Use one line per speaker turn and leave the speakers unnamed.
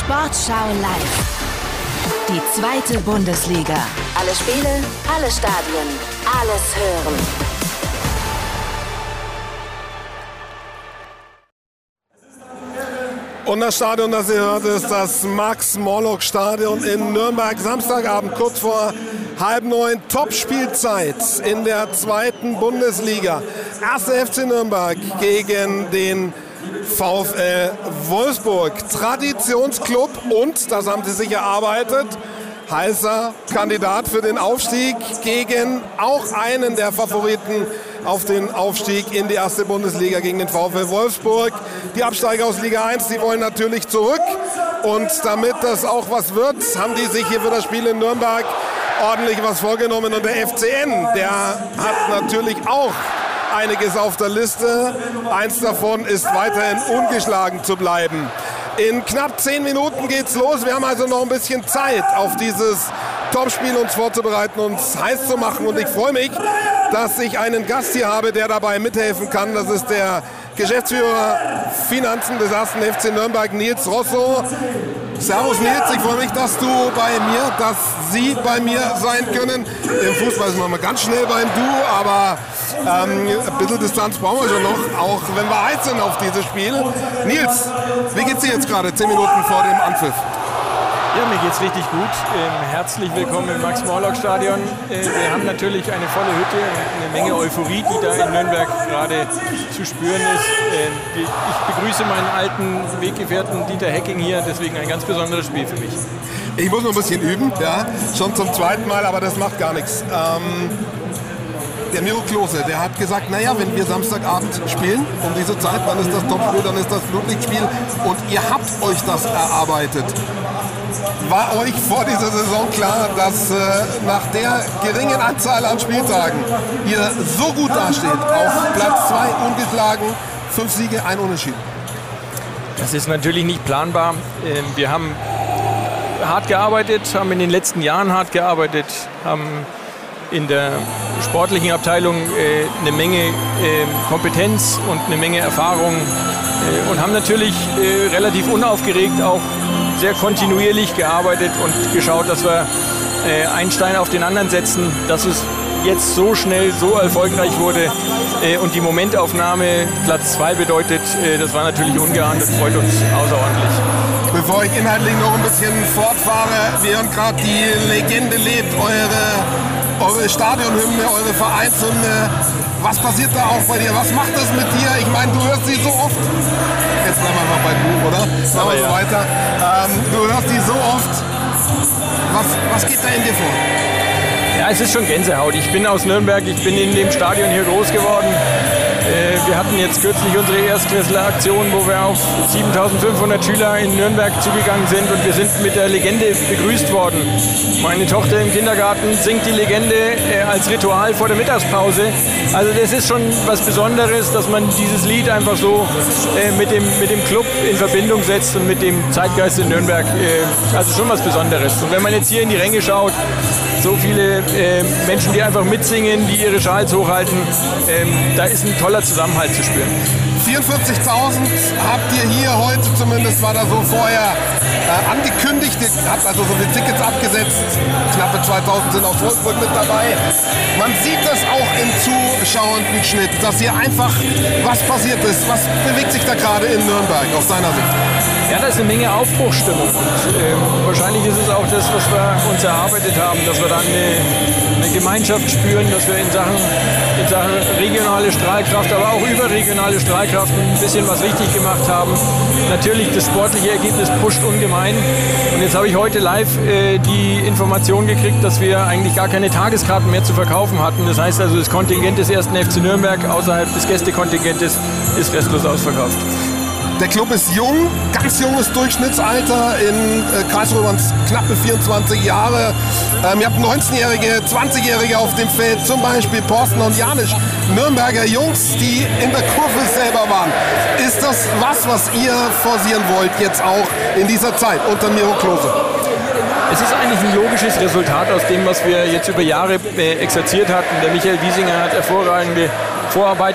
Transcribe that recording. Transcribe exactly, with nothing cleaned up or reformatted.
Sportschau live. Die zweite Bundesliga. Alle Spiele, alle Stadien, alles hören.
Und das Stadion, das ihr hört, ist das Max-Morlock-Stadion in Nürnberg. Samstagabend, kurz vor halb neun, Top-Spielzeit in der zweiten Bundesliga. Erster F C Nürnberg gegen den VfL Wolfsburg. Traditionsclub und, das haben sie sich erarbeitet, heißer Kandidat für den Aufstieg gegen auch einen der Favoriten auf den Aufstieg in die erste Bundesliga, gegen den VfL Wolfsburg. Die Absteiger aus Liga eins, die wollen natürlich zurück. Und damit das auch was wird, haben die sich hier für das Spiel in Nürnberg ordentlich was vorgenommen. Und der F C N, der hat natürlich auch einiges auf der Liste. Eins davon ist weiterhin ungeschlagen zu bleiben. In knapp zehn Minuten geht's los. Wir haben also noch ein bisschen Zeit, auf dieses Topspiel uns vorzubereiten, uns heiß zu machen. Und ich freue mich, dass ich einen Gast hier habe, der dabei mithelfen kann. Das ist der Geschäftsführer Finanzen des ersten F C Nürnberg, Nils Rosso. Servus Nils, ich freue mich, dass du bei mir, dass Sie bei mir sein können. Im Fußball sind wir mal ganz schnell beim Du, aber ähm, ein bisschen Distanz brauchen wir schon noch, auch wenn wir heiß sind auf dieses Spiel. Nils, wie geht's dir jetzt gerade, zehn Minuten vor dem Anpfiff?
Ja, mir geht's richtig gut. Ähm, herzlich willkommen im Max-Morlock-Stadion. Äh, wir haben natürlich eine volle Hütte und eine Menge Euphorie, die da in Nürnberg gerade zu spüren ist. Ähm, ich begrüße meinen alten Weggefährten Dieter Hecking hier, deswegen ein ganz besonderes Spiel für mich.
Ich muss noch ein bisschen üben, ja, schon zum zweiten Mal, aber das macht gar nichts. Ähm, der Miro Klose, der hat gesagt, naja, wenn wir Samstagabend spielen, um diese Zeit, dann ist das Topspiel, dann ist das Flutlichtspiel und ihr habt euch das erarbeitet. War euch vor dieser Saison klar, dass äh, nach der geringen Anzahl an Spieltagen ihr so gut dasteht, auf Platz zwei ungeschlagen, fünf Siege, ein Unentschieden?
Das ist natürlich nicht planbar. Ähm, wir haben hart gearbeitet, haben in den letzten Jahren hart gearbeitet, haben in der sportlichen Abteilung äh, eine Menge äh, Kompetenz und eine Menge Erfahrung äh, und haben natürlich äh, relativ unaufgeregt auch sehr kontinuierlich gearbeitet und geschaut, dass wir äh, einen Stein auf den anderen setzen, dass es jetzt so schnell so erfolgreich wurde äh, und die Momentaufnahme Platz zwei bedeutet, äh, das war natürlich ungeahnt und freut uns außerordentlich.
Bevor ich inhaltlich noch ein bisschen fortfahre, während gerade die Legende lebt, eure, eure Stadionhymne, eure Vereinshymne, was passiert da auch bei dir? Was macht das mit dir? Ich meine, du hörst sie so oft. Jetzt bleiben wir mal bei du, oder? Machen wir so
ja.
weiter. Ähm, du hörst die so oft. Was, was geht da in dir vor?
Ja, es ist schon Gänsehaut. Ich bin aus Nürnberg, ich bin in dem Stadion hier groß geworden. Äh, wir hatten jetzt kürzlich unsere Erstklässler-Aktion, wo wir auf siebentausendfünfhundert Schüler in Nürnberg zugegangen sind und wir sind mit der Legende begrüßt worden. Meine Tochter im Kindergarten singt die Legende äh, als Ritual vor der Mittagspause. Also das ist schon was Besonderes, dass man dieses Lied einfach so äh, mit, dem, mit dem Club in Verbindung setzt und mit dem Zeitgeist in Nürnberg. Äh, also schon was Besonderes. Und wenn man jetzt hier in die Ränge schaut, so viele äh, Menschen, die einfach mitsingen, die ihre Schals hochhalten, ähm, da ist ein toller Zusammenhalt zu spüren.
vierundvierzigtausend habt ihr hier heute, zumindest war da so vorher äh, angekündigt. Ihr habt also so viele Tickets abgesetzt. Knappe zweitausend sind aus Wolfsburg mit dabei. Man sieht das auch im zuschauenden Schnitt, dass hier einfach was passiert ist. Was bewegt sich da gerade in Nürnberg aus deiner Sicht?
Ja, da ist eine Menge Aufbruchsstimmung. Und, äh, wahrscheinlich ist es auch das, was wir uns erarbeitet haben, dass wir dann eine, eine Gemeinschaft spüren, dass wir in Sachen, in Sachen regionale Strahlkraft, aber auch überregionale Strahlkraft ein bisschen was richtig gemacht haben. Natürlich, das sportliche Ergebnis pusht ungemein. Und jetzt habe ich heute live äh, die Information gekriegt, dass wir eigentlich gar keine Tageskarten mehr zu verkaufen hatten. Das heißt also, das Kontingent des ersten F C Nürnberg außerhalb des Gästekontingentes ist restlos ausverkauft.
Der Club ist jung, ganz junges Durchschnittsalter. In äh, Karlsruhe waren es knappe vierundzwanzig Jahre. Ähm, ihr habt neunzehnjährige, zwanzigjährige auf dem Feld, zum Beispiel Porsten und Janisch. Nürnberger Jungs, die in der Kurve selber waren. Ist das was, was ihr forcieren wollt jetzt auch in dieser Zeit unter Miro Klose?
Es ist eigentlich ein logisches Resultat aus dem, was wir jetzt über Jahre äh, exerziert hatten. Der Michael Wiesinger hat hervorragende Vorarbeit